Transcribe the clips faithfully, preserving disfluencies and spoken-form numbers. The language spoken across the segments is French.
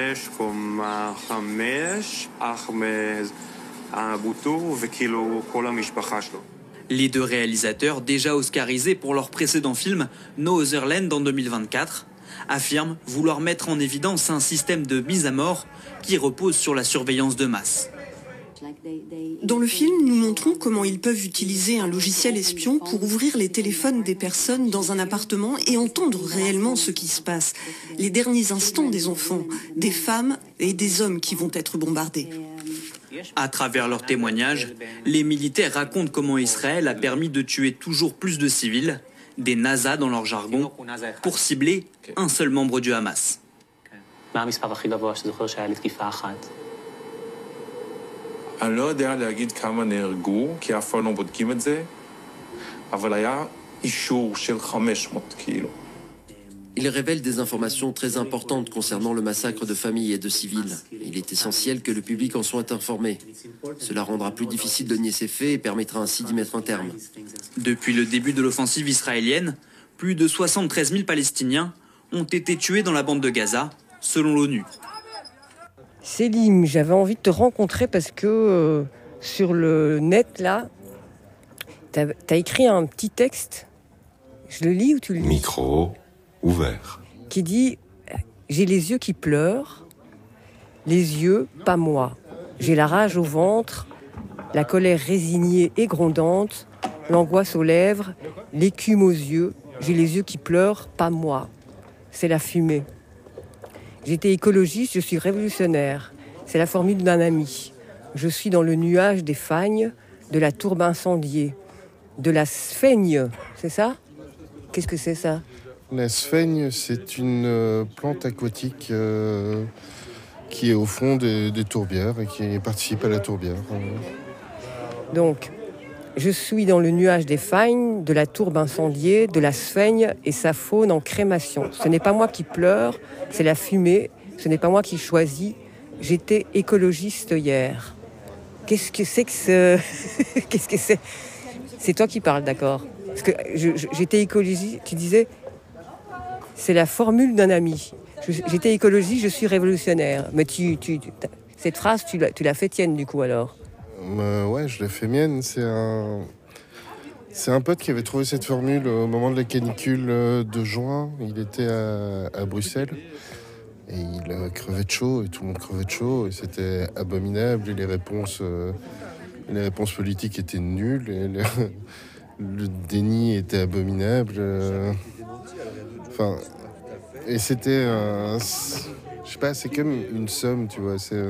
Les deux réalisateurs, déjà oscarisés pour leur précédent film No Other Land en deux mille vingt-quatre, affirment vouloir mettre en évidence un système de mise à mort qui repose sur la surveillance de masse. Dans le film, nous montrons comment ils peuvent utiliser un logiciel espion pour ouvrir les téléphones des personnes dans un appartement et entendre réellement ce qui se passe. Les derniers instants des enfants, des femmes et des hommes qui vont être bombardés. À travers leurs témoignages, les militaires racontent comment Israël a permis de tuer toujours plus de civils, des Nazas dans leur jargon, pour cibler un seul membre du Hamas. אני לא יודע להגיד כמה נהרגו, כי אף פעם לא בודקים את זה, אבל היה אישור של חמש מאות כאילו. Il révèle des informations très importantes concernant le massacre de familles et de civils. Il est essentiel que le public en soit informé. Cela rendra plus difficile de nier ces faits et permettra ainsi d'y mettre un terme. Depuis le début de l'offensive israélienne, plus de soixante-treize mille Palestiniens ont été tués dans la bande de Gaza, selon l'ONU. Célim, j'avais envie de te rencontrer parce que euh, sur le net, là, t'as, t'as écrit un petit texte. Je le lis ou tu le lis ? Micro ouvert. Qui dit « J'ai les yeux qui pleurent, les yeux, pas moi. J'ai la rage au ventre, la colère résignée et grondante, l'angoisse aux lèvres, l'écume aux yeux. J'ai les yeux qui pleurent, pas moi. C'est la fumée. J'étais écologiste, je suis révolutionnaire. C'est la formule d'un ami. Je suis dans le nuage des fagnes, de la tourbe incendiée, de la sphaigne. C'est ça ? Qu'est-ce que c'est ça ? La sphaigne, c'est une euh, plante aquatique euh, qui est au fond des, des tourbières et qui participe à la tourbière. Donc, je suis dans le nuage des fagnes, de la tourbe incendiée, de la sphaigne et sa faune en crémation. Ce n'est pas moi qui pleure, c'est la fumée. Ce n'est pas moi qui choisis. J'étais écologiste hier. Qu'est-ce que c'est que ce... Qu'est-ce que c'est ? C'est toi qui parles, d'accord ? Parce que je, je, j'étais écologiste, tu disais, c'est la formule d'un ami. Je, j'étais écologiste, je suis révolutionnaire. Mais tu, tu, tu, cette phrase, tu l'as, tu l'as fait tienne du coup alors ? Euh, ouais, je l'ai fait mienne. C'est un, c'est un pote qui avait trouvé cette formule au moment de la canicule de juin. Il était à, à Bruxelles et il a crevé de chaud et tout le monde crevait de chaud et c'était abominable. Et les réponses, euh, les réponses politiques étaient nulles et le, le déni était abominable. Euh, enfin, et c'était, euh, je sais pas, c'est comme une somme, tu vois. C'est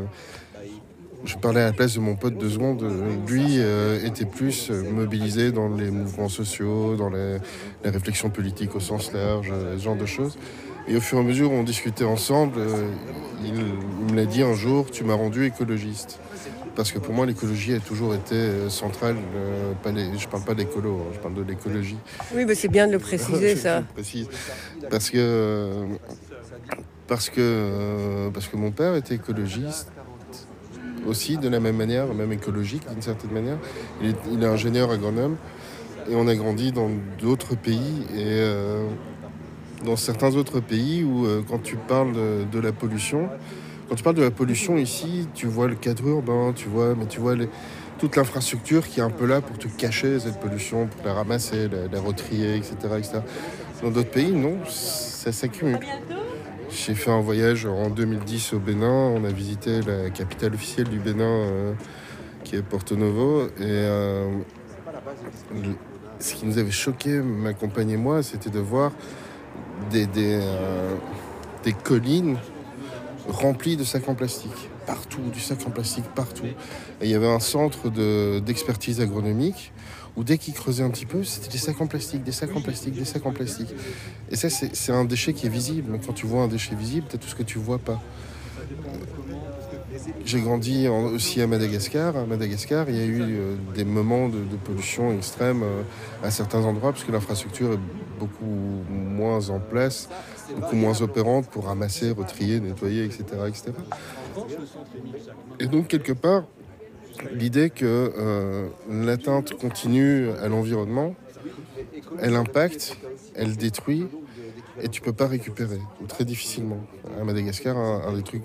Je parlais à la place de mon pote deux secondes. Lui euh, était plus mobilisé dans les mouvements sociaux, dans les, les réflexions politiques au sens large, ce genre de choses. Et au fur et à mesure où on discutait ensemble, euh, il, il me l'a dit un jour, tu m'as rendu écologiste. Parce que pour moi, l'écologie a toujours été centrale. Euh, pas les, je parle pas d'écolo, hein, je parle de l'écologie. Oui, mais c'est bien de le préciser, ça. Je précise. Parce que, parce, que, parce que mon père était écologiste. Aussi de la même manière, même écologique d'une certaine manière. Il est, il est ingénieur agronome et on a grandi dans d'autres pays et euh, dans certains autres pays où euh, quand tu parles de, de la pollution, quand tu parles de la pollution ici, tu vois le cadre urbain, tu vois, mais tu vois les, toute l'infrastructure qui est un peu là pour te cacher cette pollution, pour la ramasser, la, la retrier, et cetera, et cetera. Dans d'autres pays, non, ça s'accumule. J'ai fait un voyage en deux mille dix au Bénin. On a visité la capitale officielle du Bénin, euh, qui est Porto Novo. Et euh, le, ce qui nous avait choqué, ma compagne et moi, c'était de voir des, des, euh, des collines remplies de sacs en plastique. Partout, du sac en plastique, partout. Et il y avait un centre de, d'expertise agronomique où dès qu'ils creusaient un petit peu, c'était des sacs en plastique, des sacs en plastique, des sacs en plastique. Et ça, c'est, c'est un déchet qui est visible. Mais quand tu vois un déchet visible, t'as tout ce que tu vois pas. J'ai grandi en, aussi à Madagascar. À Madagascar, il y a eu euh, des moments de, de pollution extrême euh, à certains endroits, parce que l'infrastructure est beaucoup moins en place, beaucoup moins opérante pour ramasser, retrier, nettoyer, et cetera, et cetera. Et donc, quelque part, l'idée que euh, l'atteinte continue à l'environnement, elle impacte, elle détruit, et tu peux pas récupérer, ou très difficilement. À Madagascar, un, un des trucs